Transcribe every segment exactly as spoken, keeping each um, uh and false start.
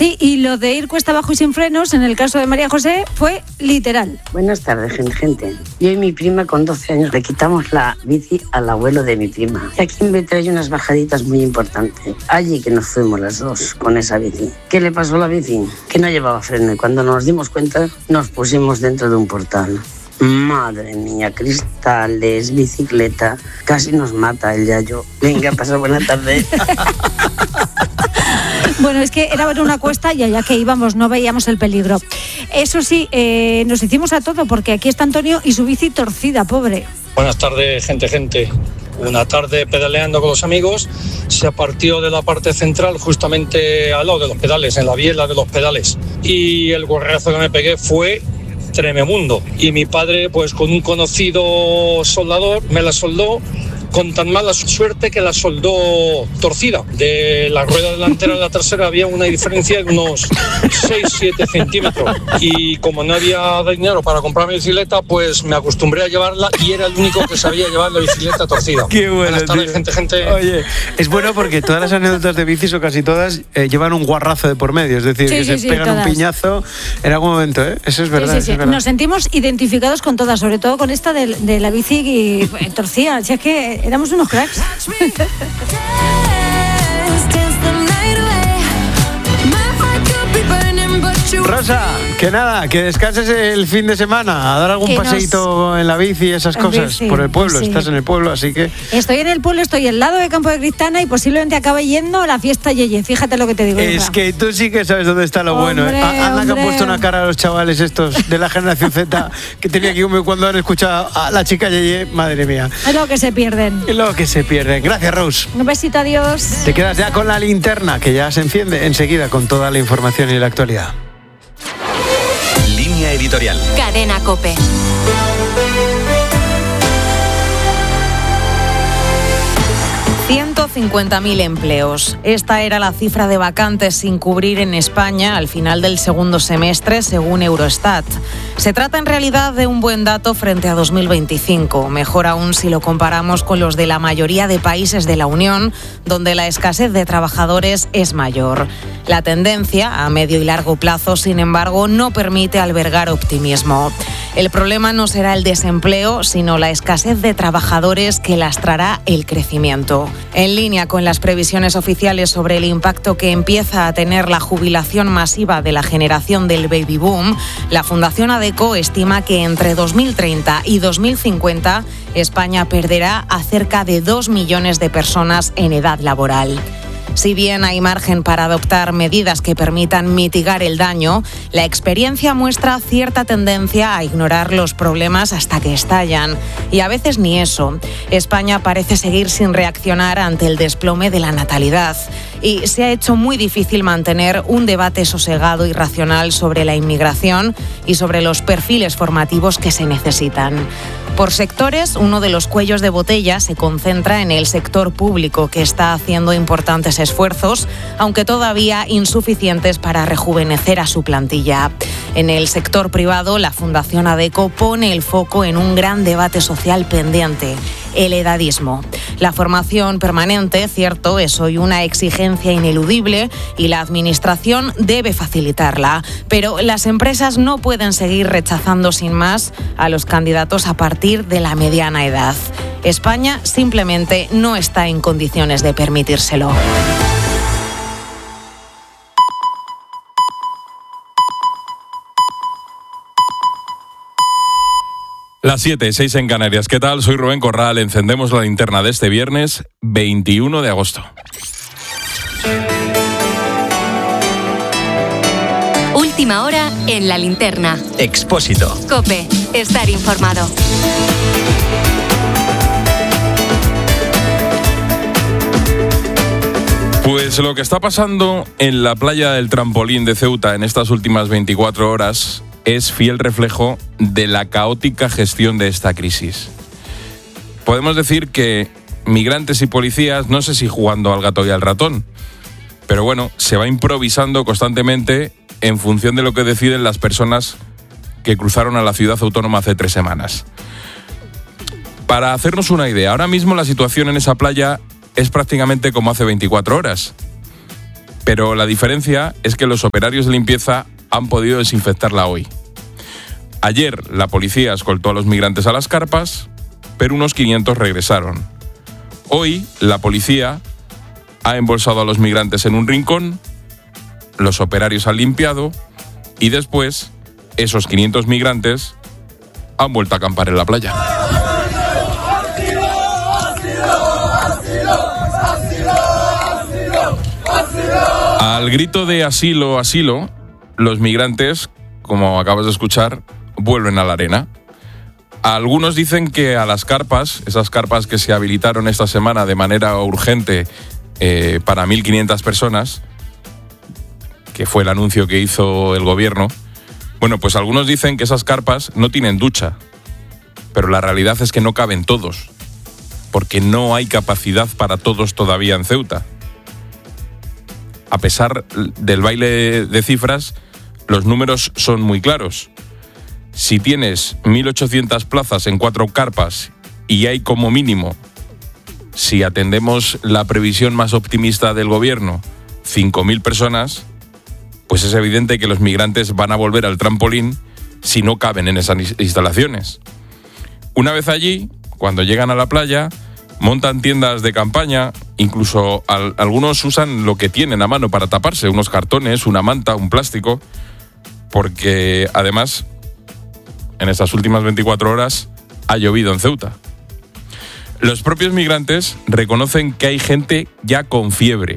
Sí, y lo de ir cuesta abajo y sin frenos, en el caso de María José, fue literal. Buenas tardes, gente. Yo y mi prima con doce años le quitamos la bici al abuelo de mi prima. Y aquí me trae unas bajaditas muy importantes. Allí que nos fuimos las dos con esa bici. ¿Qué le pasó a la bici? Que no llevaba freno y cuando nos dimos cuenta nos pusimos dentro de un portal. Madre mía, cristales, bicicleta, casi nos mata el yayo. Venga, pasa buena tarde. Bueno, es que era una cuesta y allá que íbamos no veíamos el peligro. Eso sí, eh, nos hicimos a todo porque aquí está Antonio y su bici torcida, pobre. Buenas tardes, gente, gente. Una tarde pedaleando con los amigos, se partió de la parte central justamente al lado de los pedales, en la biela de los pedales. Y el gorrazo que me pegué fue tremebundo. Y mi padre, pues con un conocido soldador, me la soldó con tan mala suerte que la soldó torcida. De la rueda delantera a la trasera había una diferencia de unos seis a siete centímetros. Y como no había dinero para comprar mi bicicleta, pues me acostumbré a llevarla y era el único que sabía llevar la bicicleta torcida. Qué bueno, Buenas tardes, tío. gente, gente. Oye, es bueno porque todas las anécdotas de bicis o casi todas eh, llevan un guarrazo de por medio. Es decir, Sí, que sí, se sí, pegan todas. un piñazo en algún momento, ¿eh? Eso es verdad. Sí, sí, eso sí. es verdad. Nos sentimos identificados con todas, sobre todo con esta de, de la bici y, eh, torcida. Si es que éramos unos cracks. Rosa, que nada, que descanses el fin de semana, a dar algún Que nos- paseíto en la bici y esas En cosas, bici, por el pueblo, sí. estás en el pueblo, así que... Estoy en el pueblo, estoy al lado de Campo de Cristana y posiblemente acabe yendo a la fiesta Yeye. Fíjate lo que te digo. Es hija. que tú sí que sabes dónde está lo Hombre, bueno, ¿eh? A- Anda que hombre. han puesto una cara a los chavales estos de la generación Z que tenía que irme cuando han escuchado a la chica Yeye, madre mía. Es lo que se pierden. Es lo que se pierde. Gracias, Rose. Un besito, adiós. Te quedas ya con la linterna, que ya se enciende enseguida con toda la información y la actualidad. Línea editorial. Cadena COPE. ciento cincuenta mil empleos. Esta era la cifra de vacantes sin cubrir en España al final del segundo semestre, según Eurostat. Se trata en realidad de un buen dato frente a dos mil veinticinco, mejor aún si lo comparamos con los de la mayoría de países de la Unión, donde la escasez de trabajadores es mayor. La tendencia, a medio y largo plazo, sin embargo, no permite albergar optimismo. El problema no será el desempleo, sino la escasez de trabajadores que lastrará el crecimiento. En línea con las previsiones oficiales sobre el impacto que empieza a tener la jubilación masiva de la generación del baby boom, la Fundación ADECO estima que entre dos mil treinta y dos mil cincuenta España perderá a cerca de dos millones de personas en edad laboral. Si bien hay margen para adoptar medidas que permitan mitigar el daño, la experiencia muestra cierta tendencia a ignorar los problemas hasta que estallan. Y a veces ni eso. España parece seguir sin reaccionar ante el desplome de la natalidad. Y se ha hecho muy difícil mantener un debate sosegado y racional sobre la inmigración y sobre los perfiles formativos que se necesitan. Por sectores, uno de los cuellos de botella se concentra en el sector público, que está haciendo importantes esfuerzos, aunque todavía insuficientes para rejuvenecer a su plantilla. En el sector privado, la Fundación ADECO pone el foco en un gran debate social pendiente: el edadismo. La formación permanente, cierto, es hoy una exigencia ineludible y la Administración debe facilitarla, pero las empresas no pueden seguir rechazando sin más a los candidatos a partir de la mediana edad. España simplemente no está en condiciones de permitírselo. Las siete, seis en Canarias. ¿Qué tal? Soy Rubén Corral. Encendemos la linterna de este viernes veintiuno de agosto. Última hora en la linterna. Expósito. COPE. Estar informado. Pues lo que está pasando en la playa del Trampolín de Ceuta en estas últimas veinticuatro horas es fiel reflejo de la caótica gestión de esta crisis. Podemos decir que migrantes y policías, no sé si jugando al gato y al ratón, pero bueno, se va improvisando constantemente en función de lo que deciden las personas que cruzaron a la ciudad autónoma hace tres semanas. Para hacernos una idea, ahora mismo la situación en esa playa es prácticamente como hace veinticuatro horas. Pero la diferencia es que los operarios de limpieza han podido desinfectarla hoy. Ayer la policía escoltó a los migrantes a las carpas, pero unos quinientos regresaron. Hoy la policía ha embolsado a los migrantes en un rincón, los operarios han limpiado y después esos quinientos migrantes han vuelto a acampar en la playa. Al grito de asilo, asilo, los migrantes, como acabas de escuchar, vuelven a la arena. Algunos dicen que a las carpas, esas carpas que se habilitaron esta semana de manera urgente eh, para mil quinientas personas, que fue el anuncio que hizo el gobierno, bueno, pues algunos dicen que esas carpas no tienen ducha, pero la realidad es que no caben todos, porque no hay capacidad para todos todavía en Ceuta. A pesar del baile de cifras, los números son muy claros. Si tienes mil ochocientas plazas en cuatro carpas y hay como mínimo, si atendemos la previsión más optimista del gobierno, cinco mil personas, pues es evidente que los migrantes van a volver al trampolín si no caben en esas instalaciones. Una vez allí, cuando llegan a la playa, montan tiendas de campaña, incluso al, algunos usan lo que tienen a mano para taparse, unos cartones, una manta, un plástico, porque además, en estas últimas veinticuatro horas, ha llovido en Ceuta. Los propios migrantes reconocen que hay gente ya con fiebre,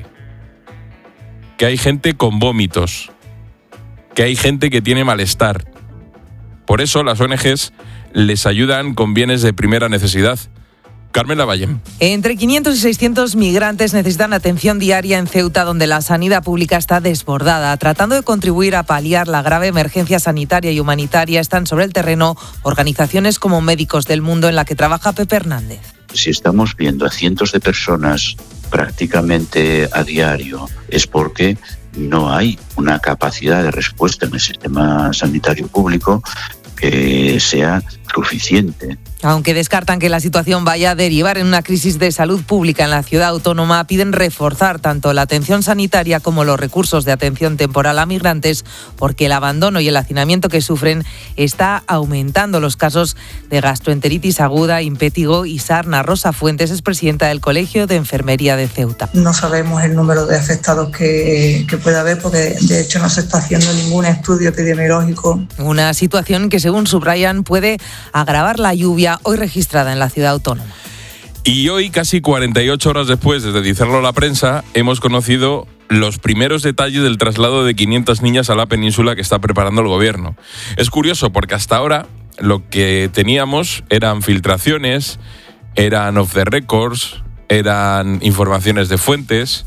que hay gente con vómitos, que hay gente que tiene malestar. Por eso las O N Ges les ayudan con bienes de primera necesidad. Carmen Lavallén. Entre quinientos y seiscientos migrantes necesitan atención diaria en Ceuta, donde la sanidad pública está desbordada. Tratando de contribuir a paliar la grave emergencia sanitaria y humanitaria, están sobre el terreno organizaciones como Médicos del Mundo, en la que trabaja Pepe Hernández. Si estamos viendo a cientos de personas prácticamente a diario, es porque no hay una capacidad de respuesta en el sistema sanitario público que sea suficiente. Aunque descartan que la situación vaya a derivar en una crisis de salud pública en la ciudad autónoma, piden reforzar tanto la atención sanitaria como los recursos de atención temporal a migrantes, porque el abandono y el hacinamiento que sufren está aumentando los casos de gastroenteritis aguda, impétigo y sarna. Rosa Fuentes es presidenta del Colegio de Enfermería de Ceuta. No sabemos el número de afectados que, que puede haber, porque de hecho no se está haciendo ningún estudio epidemiológico. Una situación que, según subrayan, puede agravar la lluvia hoy registrada en la ciudad autónoma. Y hoy, casi cuarenta y ocho horas después de decirlo a la prensa, hemos conocido los primeros detalles del traslado de quinientas niñas a la península que está preparando el gobierno. Es curioso porque hasta ahora lo que teníamos eran filtraciones, eran off the records, eran informaciones de fuentes.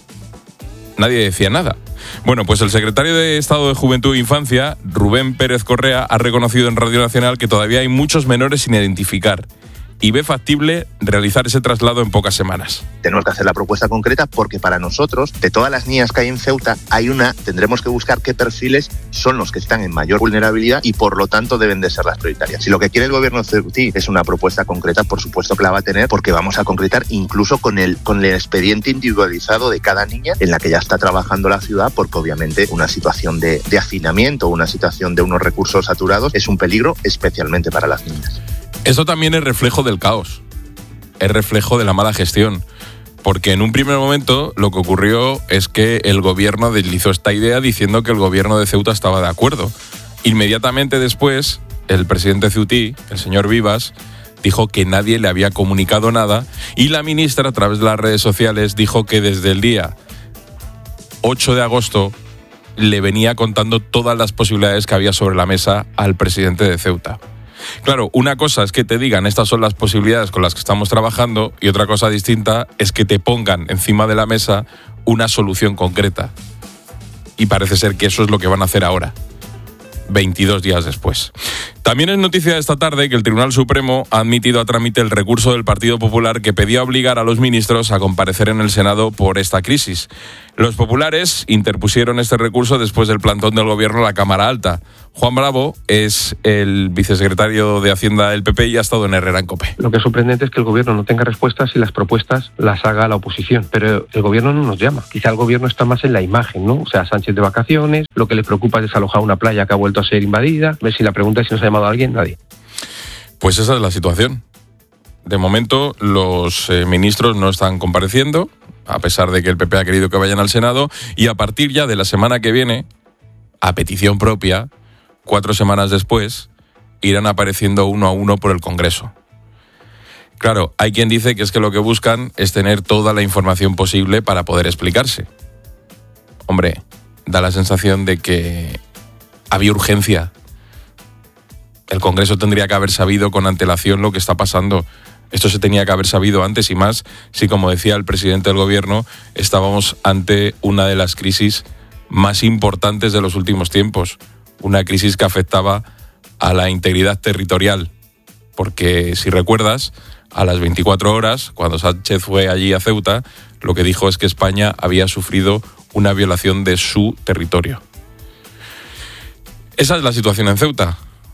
Nadie decía nada. Bueno, pues el secretario de Estado de Juventud e Infancia, Rubén Pérez Correa, ha reconocido en Radio Nacional que todavía hay muchos menores sin identificar y ve factible realizar ese traslado en pocas semanas. Tenemos que hacer la propuesta concreta porque para nosotros, de todas las niñas que hay en Ceuta, hay una, tendremos que buscar qué perfiles son los que están en mayor vulnerabilidad y por lo tanto deben de ser las prioritarias. Si lo que quiere el gobierno ceutí es una propuesta concreta, por supuesto que la va a tener, porque vamos a concretar incluso con el, con el expediente individualizado de cada niña en la que ya está trabajando la ciudad, porque obviamente una situación de, de hacinamiento, una situación de unos recursos saturados es un peligro especialmente para las niñas. Esto también es reflejo del caos, es reflejo de la mala gestión, porque en un primer momento lo que ocurrió es que el gobierno deslizó esta idea diciendo que el gobierno de Ceuta estaba de acuerdo. Inmediatamente después, el presidente ceutí, el señor Vivas, dijo que nadie le había comunicado nada y la ministra, a través de las redes sociales, dijo que desde el día ocho de agosto le venía contando todas las posibilidades que había sobre la mesa al presidente de Ceuta. Claro, una cosa es que te digan estas son las posibilidades con las que estamos trabajando y otra cosa distinta es que te pongan encima de la mesa una solución concreta. Y parece ser que eso es lo que van a hacer ahora, veintidós días después. También es noticia esta tarde que el Tribunal Supremo ha admitido a trámite el recurso del Partido Popular que pedía obligar a los ministros a comparecer en el Senado por esta crisis. Los populares interpusieron este recurso después del plantón del gobierno en la Cámara Alta. Juan Bravo es el vicesecretario de Hacienda del P P y ha estado en Herrera en COPE. Lo que es sorprendente es que el gobierno no tenga respuestas y las propuestas las haga la oposición, pero el gobierno no nos llama. Quizá el gobierno está más en la imagen, ¿no? O sea, Sánchez de vacaciones, lo que le preocupa es desalojar una playa que ha vuelto a ser invadida. Ver si la pregunta es si nos ha llamado a alguien, nadie. Pues esa es la situación. De momento los eh, ministros no están compareciendo, a pesar de que el P P ha querido que vayan al Senado, y a partir ya de la semana que viene, a petición propia, cuatro semanas después, irán apareciendo uno a uno por el Congreso. Claro, hay quien dice que es que lo que buscan es tener toda la información posible para poder explicarse. Hombre, da la sensación de que había urgencia. El Congreso tendría que haber sabido con antelación lo que está pasando. Esto se tenía que haber sabido antes y más si, como decía el presidente del gobierno, estábamos ante una de las crisis más importantes de los últimos tiempos. Una crisis que afectaba a la integridad territorial. Porque, si recuerdas, a las veinticuatro horas, cuando Sánchez fue allí a Ceuta, lo que dijo es que España había sufrido una violación de su territorio. Esa es la situación en Ceuta.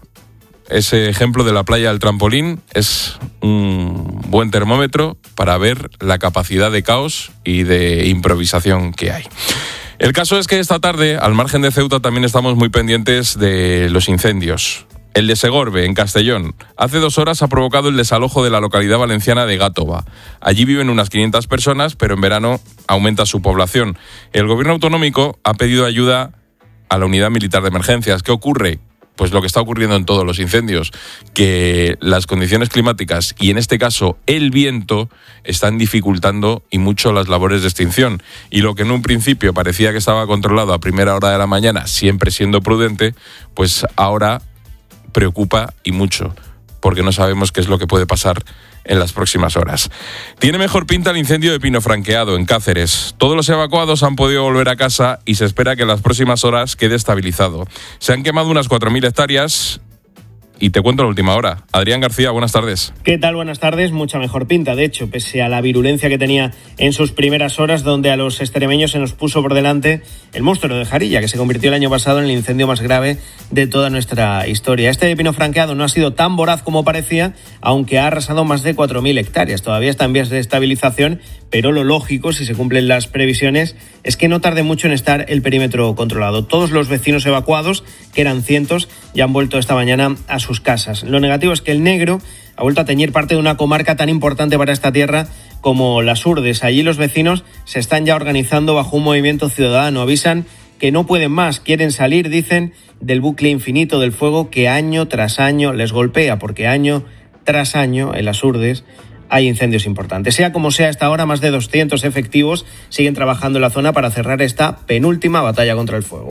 Ese ejemplo de la playa del Trampolín es un buen termómetro para ver la capacidad de caos y de improvisación que hay. El caso es que esta tarde, al margen de Ceuta, también estamos muy pendientes de los incendios. El de Segorbe, en Castellón, hace dos horas ha provocado el desalojo de la localidad valenciana de Gátova. Allí viven unas quinientas personas, pero en verano aumenta su población. El gobierno autonómico ha pedido ayuda a la unidad militar de emergencias. ¿Qué ocurre? Pues lo que está ocurriendo en todos los incendios, que las condiciones climáticas y en este caso el viento están dificultando y mucho las labores de extinción. Y lo que en un principio parecía que estaba controlado a primera hora de la mañana, siempre siendo prudente, pues ahora preocupa y mucho, porque no sabemos qué es lo que puede pasar en las próximas horas. Tiene mejor pinta el incendio de Pino Franqueado, en Cáceres. Todos los evacuados han podido volver a casa y se espera que en las próximas horas quede estabilizado. Se han quemado unas cuatro mil hectáreas y te cuento la última hora. Adrián García, buenas tardes. ¿Qué tal? Buenas tardes. Mucha mejor pinta, de hecho, pese a la virulencia que tenía en sus primeras horas, donde a los extremeños se nos puso por delante el monstruo de Jarilla, que se convirtió el año pasado en el incendio más grave de toda nuestra historia. Este de Pino Franqueado no ha sido tan voraz como parecía, aunque ha arrasado más de cuatro mil hectáreas. Todavía está en vías de estabilización, pero lo lógico, si se cumplen las previsiones, es que no tarde mucho en estar el perímetro controlado. Todos los vecinos evacuados, que eran cientos, ya han vuelto esta mañana a sus casas. Lo negativo es que el Negro ha vuelto a teñir parte de una comarca tan importante para esta tierra como las Urdes. Allí los vecinos se están ya organizando bajo un movimiento ciudadano. Avisan que no pueden más, quieren salir, dicen, del bucle infinito del fuego que año tras año les golpea, porque año tras año en las Urdes hay incendios importantes. Sea como sea, hasta ahora más de doscientos efectivos siguen trabajando en la zona para cerrar esta penúltima batalla contra el fuego.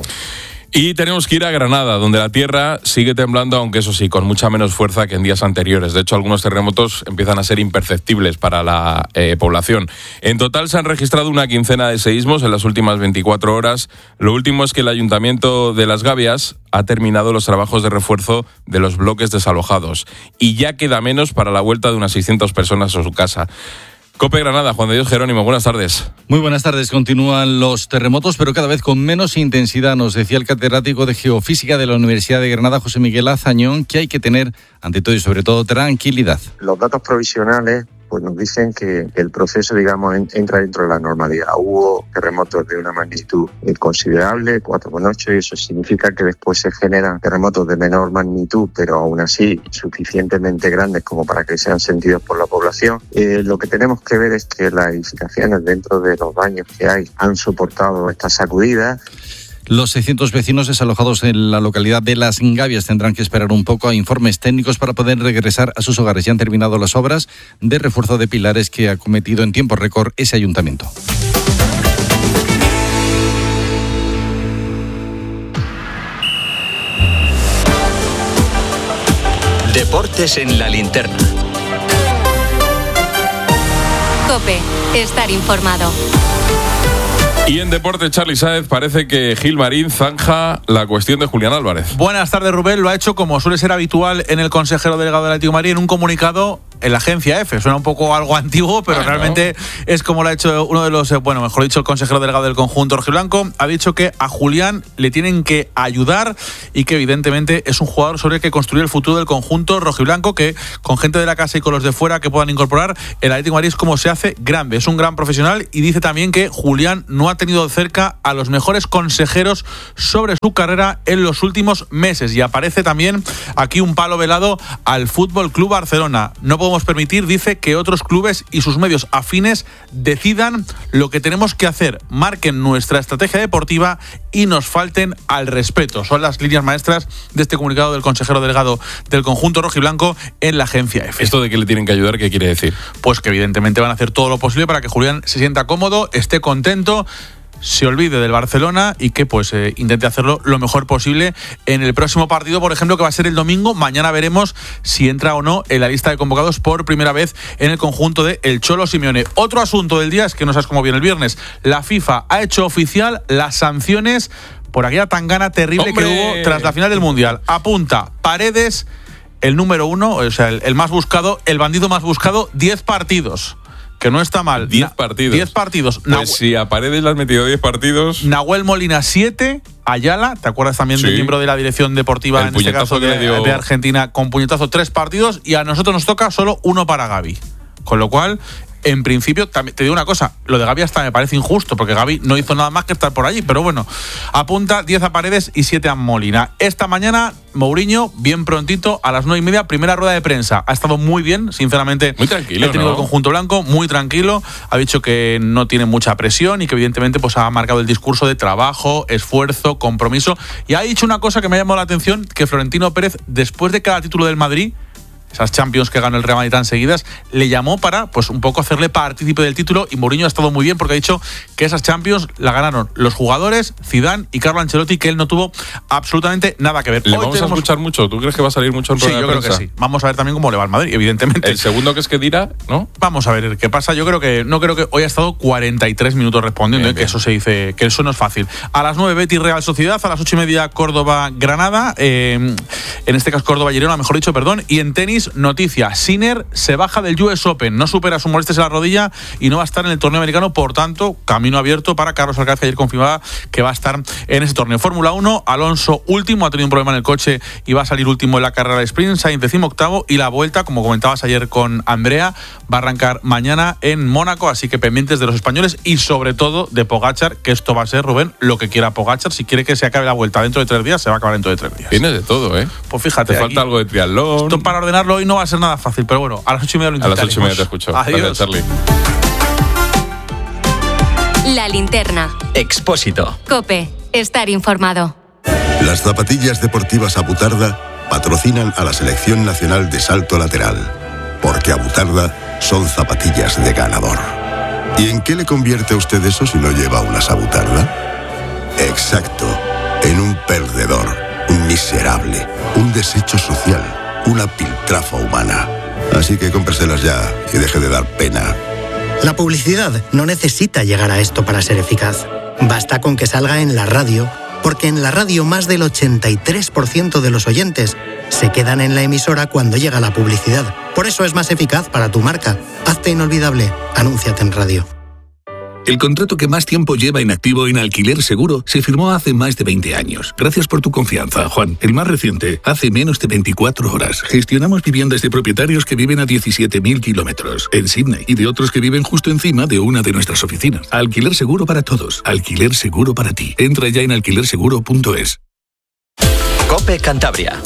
Y tenemos que ir a Granada, donde la tierra sigue temblando, aunque eso sí, con mucha menos fuerza que en días anteriores. De hecho, algunos terremotos empiezan a ser imperceptibles para la eh, población. En total se han registrado una quincena de seísmos en las últimas veinticuatro horas. Lo último es que el Ayuntamiento de Las Gavias ha terminado los trabajos de refuerzo de los bloques desalojados. Y ya queda menos para la vuelta de unas seiscientas personas a su casa. COPE Granada, Juan de Dios Jerónimo, buenas tardes. Muy buenas tardes. Continúan los terremotos, pero cada vez con menos intensidad. Nos decía el catedrático de Geofísica de la Universidad de Granada, José Miguel Azañón, que hay que tener, ante todo y sobre todo, tranquilidad. Los datos provisionales pues nos dicen que el proceso, digamos, entra dentro de la normalidad. Hubo terremotos de una magnitud considerable, cuatro coma ocho, y eso significa que después se generan terremotos de menor magnitud, pero aún así suficientemente grandes como para que sean sentidos por la población. Eh, lo que tenemos que ver es que las edificaciones dentro de los daños que hay han soportado estas sacudidas. Los seiscientos vecinos desalojados en la localidad de Las Gavias tendrán que esperar un poco a informes técnicos para poder regresar a sus hogares. Ya han terminado las obras de refuerzo de pilares que ha cometido en tiempo récord ese ayuntamiento. Deportes en la linterna. COPE, estar informado. Y en deporte, Charly Sáez, parece que Gil Marín zanja la cuestión de Julián Álvarez. Buenas tardes, Rubén. Lo ha hecho, como suele ser habitual en el consejero delegado del Atlético de Madrid, en un comunicado en la agencia F. Suena un poco algo antiguo, pero bueno, realmente es como lo ha hecho uno de los, bueno, mejor dicho, el consejero delegado del conjunto rojiblanco. Ha dicho que a Julián le tienen que ayudar y que evidentemente es un jugador sobre el que construir el futuro del conjunto rojiblanco, que con gente de la casa y con los de fuera que puedan incorporar, el Atlético de Madrid es como se hace grande. Es un gran profesional y dice también que Julián no ha tenido cerca a los mejores consejeros sobre su carrera en los últimos meses. Y aparece también aquí un palo velado al Fútbol Club Barcelona. No podemos permitir, dice, que otros clubes y sus medios afines decidan lo que tenemos que hacer, marquen nuestra estrategia deportiva y nos falten al respeto. Son las líneas maestras de este comunicado del consejero delegado del conjunto rojiblanco en la agencia F. ¿Esto de que le tienen que ayudar qué quiere decir? Pues que evidentemente van a hacer todo lo posible para que Julián se sienta cómodo, esté contento, se olvide del Barcelona y que pues eh, intente hacerlo lo mejor posible en el próximo partido, por ejemplo, que va a ser el domingo. Mañana veremos si entra o no en la lista de convocados por primera vez en el conjunto de El Cholo Simeone. Otro asunto del día es que no sabes cómo viene el viernes. La FIFA ha hecho oficial las sanciones por aquella tangana terrible ¡Hombre! que hubo tras la final del Mundial. Apunta Paredes, el número uno, o sea, el, el más buscado, el bandido más buscado, diez partidos. Que no está mal. diez partidos. diez partidos. Pues Nahu- si a Paredes le has metido diez partidos. Nahuel Molina siete, Ayala, ¿te acuerdas también sí. del miembro de la dirección deportiva, el en este caso de, dio... de Argentina, con puñetazo tres partidos, y a nosotros nos toca solo uno para Gavi? Con lo cual, en principio, también, te digo una cosa, lo de Gavi hasta me parece injusto, porque Gavi no hizo nada más que estar por allí, pero bueno, apunta diez a Paredes y siete a Molina. Esta mañana, Mourinho, bien prontito, a las nueve y media, primera rueda de prensa. Ha estado muy bien, sinceramente. Muy tranquilo, el técnico ¿no? del conjunto blanco, muy tranquilo. Ha dicho que no tiene mucha presión y que evidentemente pues ha marcado el discurso de trabajo, esfuerzo, compromiso. Y ha dicho una cosa que me ha llamado la atención, que Florentino Pérez, después de cada título del Madrid, esas Champions que ganó el Real Madrid tan seguidas, le llamó para, pues, un poco hacerle partícipe del título, y Mourinho ha estado muy bien porque ha dicho que esas Champions la ganaron los jugadores, Zidane y Carlo Ancelotti, que él no tuvo absolutamente nada que ver. ¿Le Hoy vamos tenemos... a escuchar mucho? ¿Tú crees que va a salir mucho en Sí, rueda yo de creo prensa? que sí. Vamos a ver también cómo le va al Madrid, evidentemente. El segundo que es que dirá, ¿no? Vamos a ver qué pasa. Yo creo que no creo que hoy ha estado cuarenta y tres minutos respondiendo, bien, eh, bien. que eso se dice, que eso no es fácil. A las nueve, Betis Real Sociedad, a las ocho y media, Córdoba Granada, eh, en este caso Córdoba Girona, mejor dicho, perdón. Y en tenis, noticias. Sinner se baja del U S Open, no supera sus molestias en la rodilla y no va a estar en el torneo americano, por tanto, camino abierto para Carlos Alcaraz, que ayer confirmaba que va a estar en ese torneo. Fórmula uno, Alonso último, ha tenido un problema en el coche y va a salir último en la carrera de sprint, Sainz decimoctavo, y la vuelta, como comentabas ayer con Andrea, va a arrancar mañana en Mónaco, así que pendientes de los españoles y sobre todo de Pogačar, que esto va a ser, Rubén, lo que quiera Pogačar. Si quiere que se acabe la vuelta dentro de tres días, se va a acabar dentro de tres días. Tiene de todo, ¿eh? Pues fíjate. Te falta algo de triatlón. Esto para ordenarlo hoy no va a ser nada fácil, pero bueno, a las ocho y media lo intentaremos. A las ocho y media te escucho. Adiós. Gracias, Charlie. La linterna. Expósito. COPE. Estar informado. Las zapatillas deportivas Abutarda patrocinan a la Selección Nacional de Salto Lateral, porque Abutarda son zapatillas de ganador. ¿Y en qué le convierte a usted eso si no lleva unas Abutarda? Exacto, en un perdedor, un miserable, un desecho social, una piltrafa humana. Así que cómpreselas ya y deje de dar pena. La publicidad no necesita llegar a esto para ser eficaz. Basta con que salga en la radio, porque en la radio más del ochenta y tres por ciento de los oyentes se quedan en la emisora cuando llega la publicidad. Por eso es más eficaz para tu marca. Hazte inolvidable. Anúnciate en radio. El contrato que más tiempo lleva inactivo en Alquiler Seguro se firmó hace más de veinte años. Gracias por tu confianza, Juan. El más reciente, hace menos de veinticuatro horas. Gestionamos viviendas de propietarios que viven a diecisiete mil kilómetros en Sydney y de otros que viven justo encima de una de nuestras oficinas. Alquiler Seguro para todos. Alquiler Seguro para ti. Entra ya en alquiler seguro punto es. COPE Cantabria.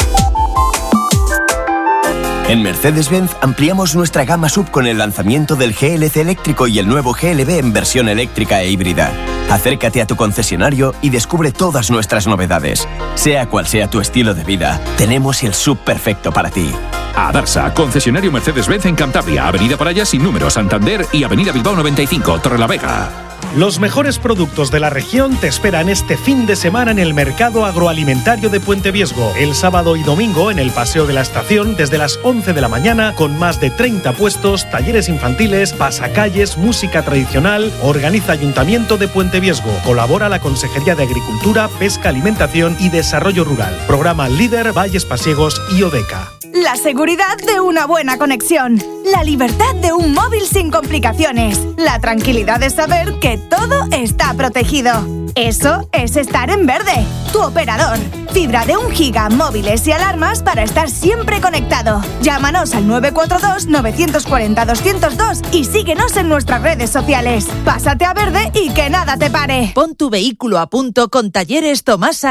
En Mercedes-Benz ampliamos nuestra gama sub con el lanzamiento del G L C eléctrico y el nuevo G L B en versión eléctrica e híbrida. Acércate a tu concesionario y descubre todas nuestras novedades. Sea cual sea tu estilo de vida, tenemos el sub perfecto para ti. A Darsa, concesionario Mercedes-Benz en Cantabria, Avenida Paraya sin número, Santander, y Avenida Bilbao noventa y cinco, Torrelavega. Los mejores productos de la región te esperan este fin de semana en el Mercado Agroalimentario de Puente Viesgo. El sábado y domingo en el Paseo de la Estación desde las once de la mañana, con más de treinta puestos, talleres infantiles, pasacalles, música tradicional. Organiza Ayuntamiento de Puente Viesgo. Colabora la Consejería de Agricultura, Pesca, Alimentación y Desarrollo Rural. Programa Líder, Valles Pasiegos y Odeca. La seguridad de una buena conexión. La libertad de un móvil sin complicaciones. La tranquilidad de saber que todo está protegido. Eso es estar en verde. Tu operador. Fibra de un giga, móviles y alarmas para estar siempre conectado. Llámanos al nueve cuatro dos, nueve cuatro cero, dos cero dos y síguenos en nuestras redes sociales. Pásate a verde y que nada te pare. Pon tu vehículo a punto con Talleres Tomasa